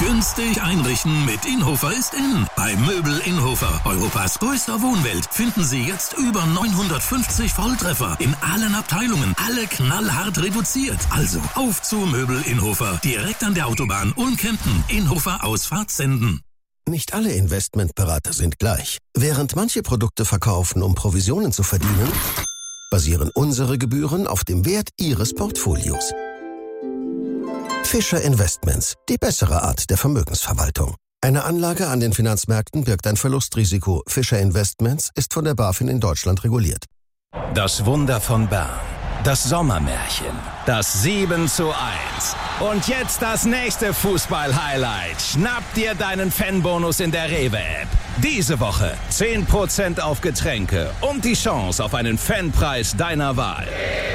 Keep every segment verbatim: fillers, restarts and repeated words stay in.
Günstig einrichten mit Inhofer ist in. Bei Möbel Inhofer, Europas größter Wohnwelt, finden Sie jetzt über neunhundertfünfzig Volltreffer in allen Abteilungen. Alle knallhart reduziert. Also auf zu Möbel Inhofer. Direkt an der Autobahn Ulm-Kempten. Inhofer Ausfahrt Senden. Nicht alle Investmentberater sind gleich. Während manche Produkte verkaufen, um Provisionen zu verdienen, basieren unsere Gebühren auf dem Wert Ihres Portfolios. Fischer Investments, die bessere Art der Vermögensverwaltung. Eine Anlage an den Finanzmärkten birgt ein Verlustrisiko. Fischer Investments ist von der BaFin in Deutschland reguliert. Das Wunder von Bern. Das Sommermärchen. Das sieben zu eins. Und jetzt das nächste Fußball-Highlight. Schnapp dir deinen Fanbonus in der Rewe-App. Diese Woche zehn Prozent auf Getränke und die Chance auf einen Fanpreis deiner Wahl.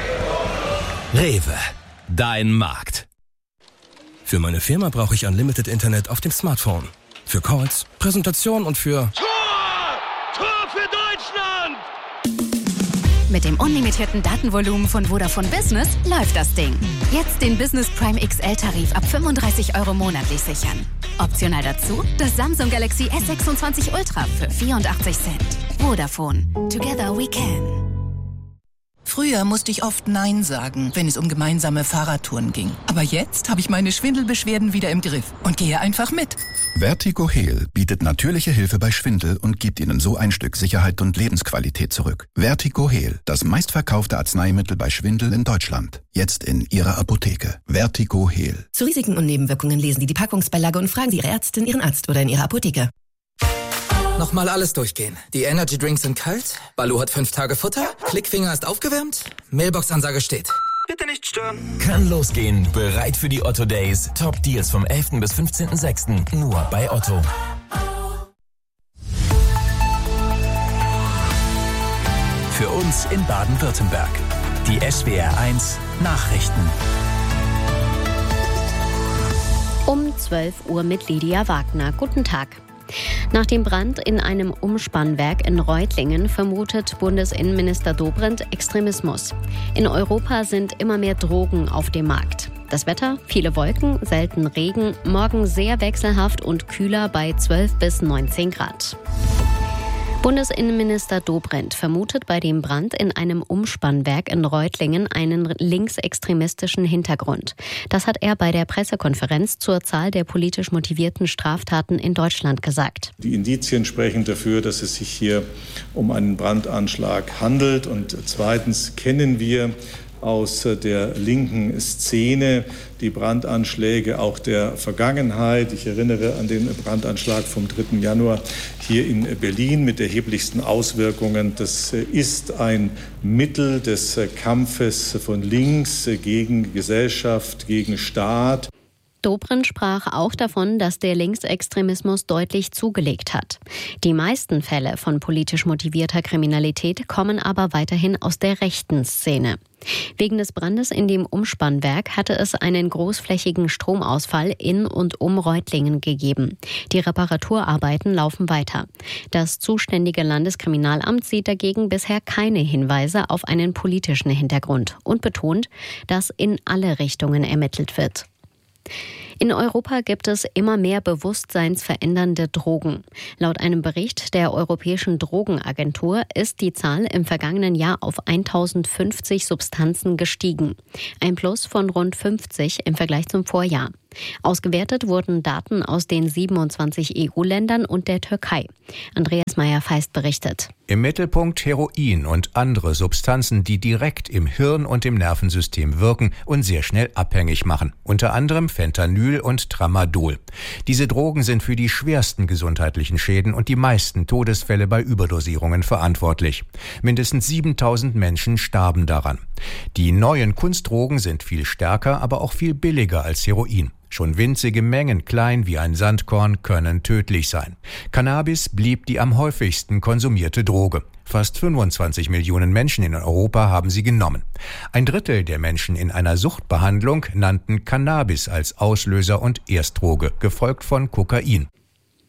Rewe. Dein Markt. Für meine Firma brauche ich Unlimited Internet auf dem Smartphone. Für Calls, Präsentation und für... Tor! Tor für Deutschland! Mit dem unlimitierten Datenvolumen von Vodafone Business läuft das Ding. Jetzt den Business Prime X L-Tarif ab fünfunddreißig Euro monatlich sichern. Optional dazu das Samsung Galaxy S sechsundzwanzig Ultra für vierundachtzig Cent. Vodafone. Together we can. Früher musste ich oft Nein sagen, wenn es um gemeinsame Fahrradtouren ging. Aber jetzt habe ich meine Schwindelbeschwerden wieder im Griff und gehe einfach mit. Vertigo Heal bietet natürliche Hilfe bei Schwindel und gibt Ihnen so ein Stück Sicherheit und Lebensqualität zurück. Vertigo Heal, das meistverkaufte Arzneimittel bei Schwindel in Deutschland. Jetzt in Ihrer Apotheke. Vertigo Heal. Zu Risiken und Nebenwirkungen lesen Sie die Packungsbeilage und fragen Sie Ihre Ärztin, Ihren Arzt oder in Ihrer Apotheke. Nochmal alles durchgehen. Die Energy Drinks sind kalt, Baloo hat fünf Tage Futter, Klickfinger ist aufgewärmt, Mailbox-Ansage steht. Bitte nicht stören. Kann losgehen. Bereit für die Otto Days. Top Deals vom elften bis fünfzehnten sechsten Nur bei Otto. Für uns in Baden-Württemberg. Die S W R eins Nachrichten. Um zwölf Uhr mit Lydia Wagner. Guten Tag. Nach dem Brand in einem Umspannwerk in Reutlingen vermutet Bundesinnenminister Dobrindt Extremismus. In Europa sind immer mehr Drogen auf dem Markt. Das Wetter, viele Wolken, selten Regen, morgen sehr wechselhaft und kühler bei zwölf bis neunzehn Grad. Bundesinnenminister Dobrindt vermutet bei dem Brand in einem Umspannwerk in Reutlingen einen linksextremistischen Hintergrund. Das hat er bei der Pressekonferenz zur Zahl der politisch motivierten Straftaten in Deutschland gesagt. Die Indizien sprechen dafür, dass es sich hier um einen Brandanschlag handelt. Und zweitens kennen wir aus der linken Szene die Brandanschläge auch der Vergangenheit. Ich erinnere an den Brandanschlag vom dritten Januar hier in Berlin mit erheblichsten Auswirkungen. Das ist ein Mittel des Kampfes von links gegen Gesellschaft, gegen Staat. Dobrindt sprach auch davon, dass der Linksextremismus deutlich zugelegt hat. Die meisten Fälle von politisch motivierter Kriminalität kommen aber weiterhin aus der rechten Szene. Wegen des Brandes in dem Umspannwerk hatte es einen großflächigen Stromausfall in und um Reutlingen gegeben. Die Reparaturarbeiten laufen weiter. Das zuständige Landeskriminalamt sieht dagegen bisher keine Hinweise auf einen politischen Hintergrund und betont, dass in alle Richtungen ermittelt wird. In Europa gibt es immer mehr bewusstseinsverändernde Drogen. Laut einem Bericht der Europäischen Drogenagentur ist die Zahl im vergangenen Jahr auf tausendfünfzig Substanzen gestiegen. Ein Plus von rund fünfzig im Vergleich zum Vorjahr. Ausgewertet wurden Daten aus den siebenundzwanzig E U-Ländern und der Türkei. Andreas Meyer-Feist berichtet. Im Mittelpunkt Heroin und andere Substanzen, die direkt im Hirn und im Nervensystem wirken und sehr schnell abhängig machen. Unter anderem Fentanyl und Tramadol. Diese Drogen sind für die schwersten gesundheitlichen Schäden und die meisten Todesfälle bei Überdosierungen verantwortlich. Mindestens siebentausend Menschen starben daran. Die neuen Kunstdrogen sind viel stärker, aber auch viel billiger als Heroin. Schon winzige Mengen, klein wie ein Sandkorn, können tödlich sein. Cannabis blieb die am häufigsten konsumierte Droge. Fast fünfundzwanzig Millionen Menschen in Europa haben sie genommen. Ein Drittel der Menschen in einer Suchtbehandlung nannten Cannabis als Auslöser und Erstdroge, gefolgt von Kokain.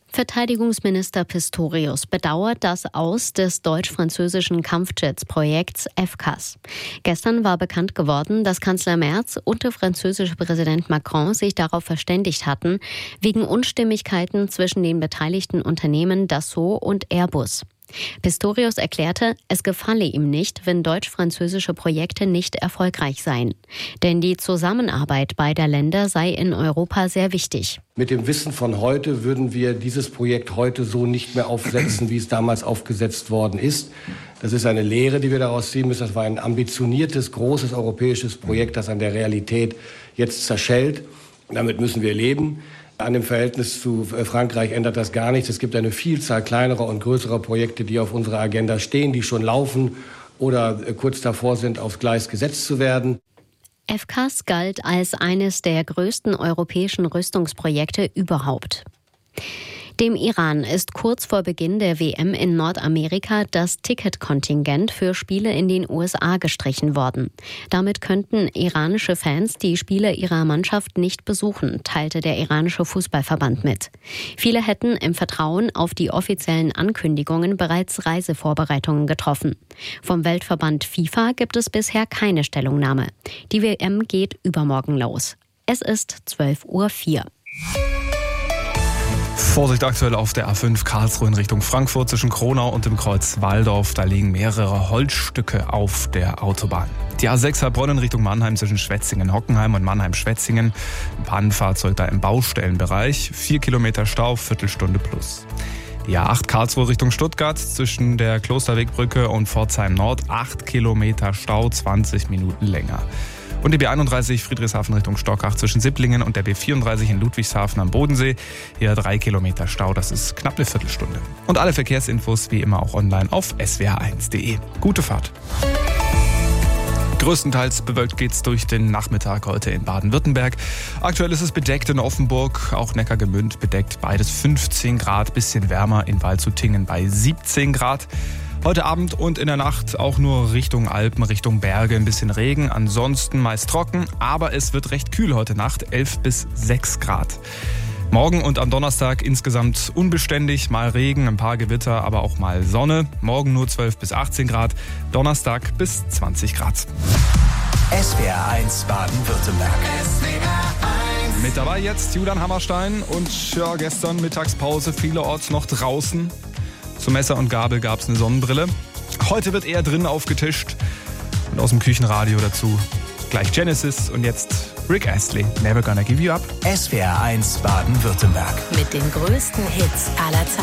Verteidigungsminister Pistorius bedauert das Aus des deutsch-französischen Kampfjets-Projekts F C A S. Gestern war bekannt geworden, dass Kanzler Merz und der französische Präsident Macron sich darauf verständigt hatten, wegen Unstimmigkeiten zwischen den beteiligten Unternehmen Dassault und Airbus. Pistorius erklärte, es gefalle ihm nicht, wenn deutsch-französische Projekte nicht erfolgreich seien. Denn die Zusammenarbeit beider Länder sei in Europa sehr wichtig. Mit dem Wissen von heute würden wir dieses Projekt heute so nicht mehr aufsetzen, wie es damals aufgesetzt worden ist. Das ist eine Lehre, die wir daraus ziehen müssen. Das war ein ambitioniertes, großes europäisches Projekt, das an der Realität jetzt zerschellt. Damit müssen wir leben. An dem Verhältnis zu Frankreich ändert das gar nichts. Es gibt eine Vielzahl kleinerer und größerer Projekte, die auf unserer Agenda stehen, die schon laufen oder kurz davor sind, aufs Gleis gesetzt zu werden. F C A S galt als eines der größten europäischen Rüstungsprojekte überhaupt. Dem Iran ist kurz vor Beginn der W M in Nordamerika das Ticketkontingent für Spiele in den U S A gestrichen worden. Damit könnten iranische Fans die Spiele ihrer Mannschaft nicht besuchen, teilte der iranische Fußballverband mit. Viele hätten im Vertrauen auf die offiziellen Ankündigungen bereits Reisevorbereitungen getroffen. Vom Weltverband FIFA gibt es bisher keine Stellungnahme. Die W M geht übermorgen los. Es ist zwölf Uhr vier. Vorsicht aktuell auf der A fünf Karlsruhe in Richtung Frankfurt zwischen Kronau und dem Kreuz Walldorf. Da liegen mehrere Holzstücke auf der Autobahn. Die A sechs Heilbronn in Richtung Mannheim zwischen Schwetzingen-Hockenheim und Mannheim-Schwetzingen. Ein Pannenfahrzeug da im Baustellenbereich. Vier Kilometer Stau, Viertelstunde plus. Die A acht Karlsruhe Richtung Stuttgart zwischen der Klosterwegbrücke und Pforzheim Nord. Acht Kilometer Stau, zwanzig Minuten länger. Und die B einunddreißig Friedrichshafen Richtung Stockach zwischen Sipplingen und der B vierunddreißig in Ludwigshafen am Bodensee. Hier drei Kilometer Stau, das ist knapp eine Viertelstunde. Und alle Verkehrsinfos wie immer auch online auf s w r eins punkt d e. Gute Fahrt. Größtenteils bewölkt geht's durch den Nachmittag heute in Baden-Württemberg. Aktuell ist es bedeckt in Offenburg, auch Neckargemünd bedeckt, beides fünfzehn Grad, bisschen wärmer in Waldshutingen bei siebzehn Grad. Heute Abend und in der Nacht auch nur Richtung Alpen, Richtung Berge ein bisschen Regen. Ansonsten meist trocken, aber es wird recht kühl heute Nacht, elf bis sechs Grad. Morgen und am Donnerstag insgesamt unbeständig, mal Regen, ein paar Gewitter, aber auch mal Sonne. Morgen nur zwölf bis achtzehn Grad, Donnerstag bis zwanzig Grad. S W R eins Baden-Württemberg. Mit dabei jetzt Julian Hammerstein und ja, gestern Mittagspause vielerorts noch draußen. Zum Messer und Gabel gab es eine Sonnenbrille. Heute wird eher drin aufgetischt. Und aus dem Küchenradio dazu gleich Genesis und jetzt Rick Astley, Never Gonna Give You Up. S W R eins Baden-Württemberg. Mit den größten Hits aller Zeiten.